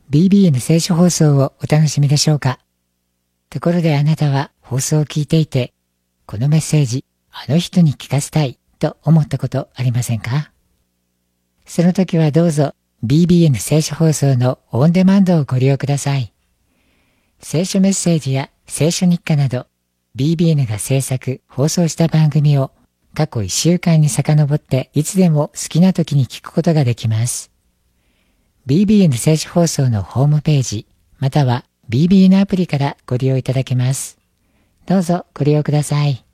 BBN 聖書放送をお楽しみでしょうか。ところであなたは放送を聞いていて、このメッセージ、あの人に聞かせたいと思ったことありませんか？その時はどうぞ BBN 聖書放送のオンデマンドをご利用ください。聖書メッセージや聖書日課など BBN が制作・放送した番組を過去1週間に遡っていつでも好きな時に聞くことができます。BBN 聖書放送のホームページまたは BBN アプリからご利用いただけます。どうぞご利用ください。